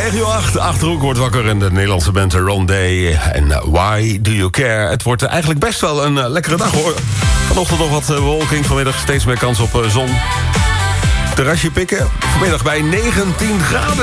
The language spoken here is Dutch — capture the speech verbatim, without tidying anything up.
negen uur acht, Achterhoek wordt wakker en de Nederlandse band Rondé en uh, Why Do You Care. Het wordt uh, eigenlijk best wel een uh, lekkere dag hoor. Vanochtend nog wat uh, bewolking, vanmiddag steeds meer kans op uh, zon. Terrasje pikken, vanmiddag bij negentien graden.